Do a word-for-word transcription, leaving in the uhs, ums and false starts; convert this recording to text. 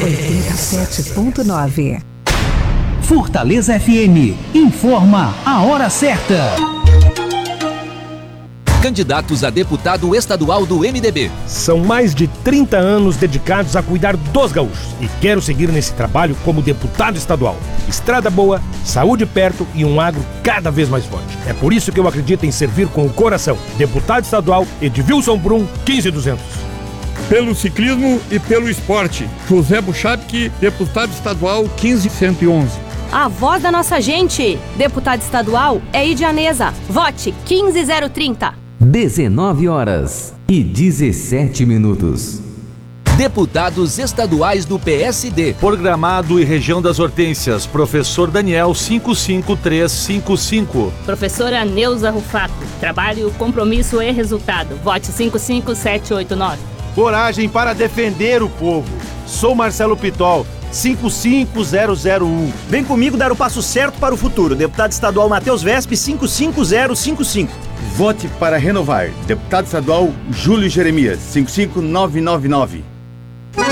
oitenta e sete ponto nove. Fortaleza F M informa a hora certa. Candidatos a deputado estadual do M D B. São mais de trinta anos dedicados a cuidar dos gaúchos e quero seguir nesse trabalho como deputado estadual. Estrada boa, saúde perto e um agro cada vez mais forte. É por isso que eu acredito em servir com o coração. Deputado estadual Edvilson Brum, quinze mil e duzentos. Pelo ciclismo e pelo esporte, José Buchapke, deputado estadual quinze mil cento e onze. A voz da nossa gente, deputado estadual é Idianesa. Vote quinze mil trinta. dezenove horas e dezessete minutos. Deputados estaduais do P S D. Por Gramado e região das Hortênsias, professor Daniel cinco cinco três cinco cinco. Professora Neuza Rufato, trabalho, compromisso e resultado. Vote cinco cinco sete oito nove. Coragem para defender o povo. Sou Marcelo Pitol, cinco cinco zero zero um. Vem comigo dar o passo certo para o futuro. Deputado estadual Matheus Vespe, cinco cinco zero cinco cinco. Vote para renovar. Deputado estadual Júlio Jeremias, cinco cinco nove nove nove.